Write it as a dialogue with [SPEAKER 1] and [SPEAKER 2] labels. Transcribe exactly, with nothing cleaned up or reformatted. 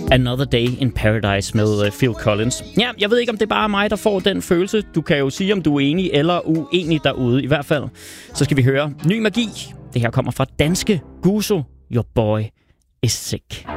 [SPEAKER 1] Another Day in Paradise med uh, Phil Collins. Ja, jeg ved ikke, om det er bare mig, der får den følelse. Du kan jo sige, om du er enig eller uenig derude. I hvert fald, så skal vi høre Ny Magi. Det her kommer fra danske Guzo. Your boy is sick.